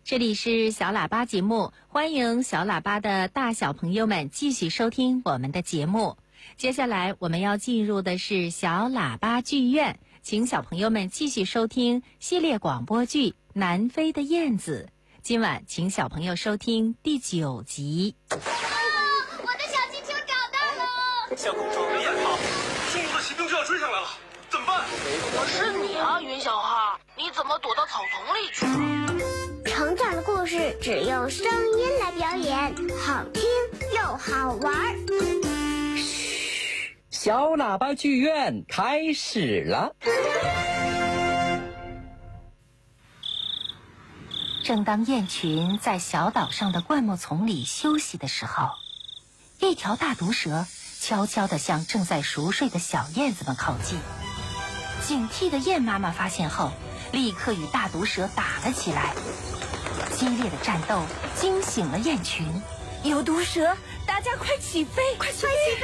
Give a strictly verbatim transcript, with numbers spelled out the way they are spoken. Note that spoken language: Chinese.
这里是小喇叭节目，欢迎小喇叭的大小朋友们继续收听我们的节目。接下来我们要进入的是小喇叭剧院，请小朋友们继续收听系列广播剧《南飞的燕子》。今晚请小朋友收听第九集。 啊！我的小气球找到了！ 小公主人也好，中国的骑兵就要追上来了，怎么办？ 我是你啊，云小哈，你怎么躲到草丛里去了？ 成长的故事只用声音来表演，好听又好玩。 嘘，小喇叭剧院开始了。 正当雁群在小岛上的灌木丛里休息的时候，一条大毒蛇悄悄地向正在熟睡的小燕子们靠近。警惕的燕妈妈发现后，立刻与大毒蛇打了起来。激烈的战斗惊醒了雁群。 有毒蛇，大家快起飞，快起飞！